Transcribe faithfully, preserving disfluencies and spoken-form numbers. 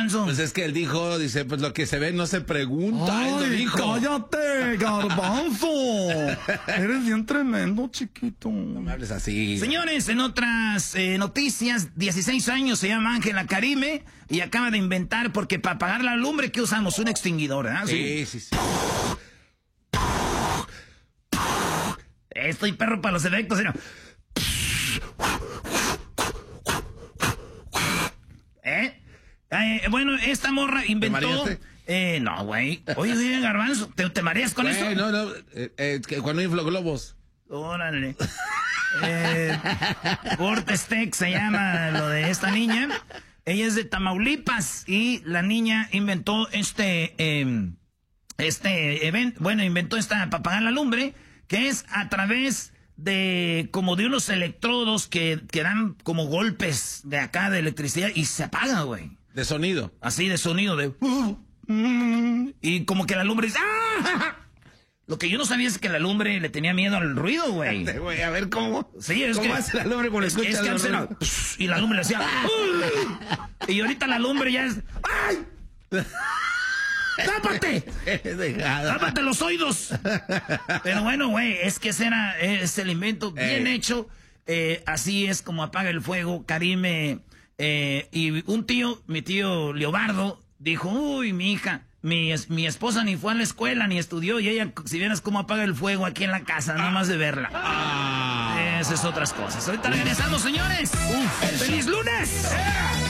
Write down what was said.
Garbanzo? Pues es que él dijo, dice, pues lo que se ve no se pregunta. Ay, él lo dijo. cállate, Garbanzo. Eres bien tremendo, chiquito. No me hables así. Señores, en otras eh, noticias, dieciséis años, se llama Ángela Karime y acaba de inventar, porque para apagar la lumbre, ¿qué usamos? Un extinguidor, ¿verdad? Sí, sí, sí. Estoy perro para los efectos, señor. ¿Eh? Eh, bueno, esta morra inventó... mareaste? Eh, no, güey. Oye, oye, Garbanzo, ¿te, te mareas con Güey, eso? no, no, eh, eh, que cuando inflo globos. Órale. Eh, Vortestec se llama lo de esta niña. Ella es de Tamaulipas y la niña inventó este... Eh, este evento, bueno, inventó esta para apagar la lumbre, que es a través de como de unos electrodos que, que dan como golpes de acá de electricidad y se apaga, güey. De sonido. Así de sonido de... Y como que la lumbre dice... ¡Ah! Lo que yo no sabía es que la lumbre le tenía miedo al ruido, güey. Güey, a ver cómo. Sí, es ¿Cómo que, hace la lumbre cuando es, que- escucha es que los antes era, ruidos? y la lumbre le hacía... Y ahorita la lumbre ya es... ¡Ay! ¡Tápate! Dejada. ¡Tápate los oídos! Pero bueno, güey, es que ese era, es el invento bien Ey. hecho. Eh, así es como apaga el fuego. Karime, eh, y un tío, mi tío Leobardo, dijo, uy, mi hija, mi, es- mi esposa ni fue a la escuela ni estudió, y ella, si vieras cómo apaga el fuego aquí en la casa, nada más de verla. Ah. Esas otras cosas. Ahorita regresamos, señores. ¡Feliz lunes!